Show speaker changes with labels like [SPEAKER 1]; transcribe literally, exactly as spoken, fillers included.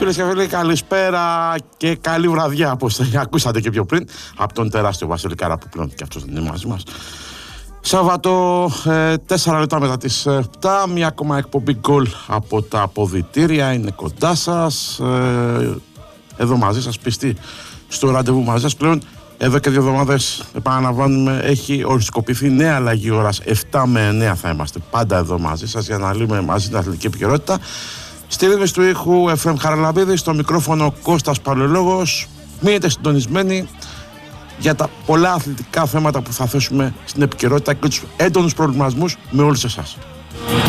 [SPEAKER 1] Φίλες και φίλοι, καλησπέρα και καλή βραδιά, όπως ακούσατε και πιο πριν από τον τεράστιο Βασίλη Καρά, που πλέον και αυτός δεν είναι μαζί μας. Σάββατο, ε, τέσσερα λεπτά μετά τις επτά, μια ακόμα εκπομπή γκολ από τα αποδυτήρια είναι κοντά σας. Ε, εδώ μαζί σας, πιστοί στο ραντεβού μαζί σας. Πλέον εδώ και δύο εβδομάδες, επαναλαμβάνουμε, έχει οριστικοποιηθεί νέα αλλαγή ώρας. επτά με εννέα θα είμαστε πάντα εδώ μαζί σας για να λύνουμε μαζί την αθλητική επικαιρότητα. Στη ρύθμιση του ήχου Εφραίμ Χαραλαμπίδη, στο μικρόφωνο Κώστας Παλαιολόγος. Μείνετε συντονισμένοι για τα πολλά αθλητικά θέματα που θα θέσουμε στην επικαιρότητα και τους έντονους προβληματισμούς με όλους εσάς.